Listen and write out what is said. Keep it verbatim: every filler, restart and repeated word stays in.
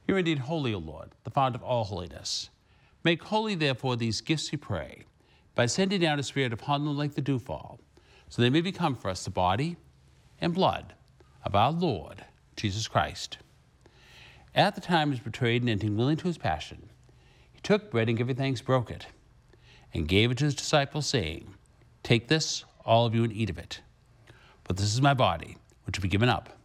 You are indeed holy, O Lord, the fount of all holiness. Make holy, therefore, these gifts, we pray, by sending down a Spirit upon them like the dewfall, so they may become for us the body and blood of our Lord Jesus Christ. At the time he was betrayed and entering willingly to his passion, he took bread and giving thanks, broke it, and gave it to his disciples, saying, Take this, all of you, and eat of it. For this is my body, which will be given up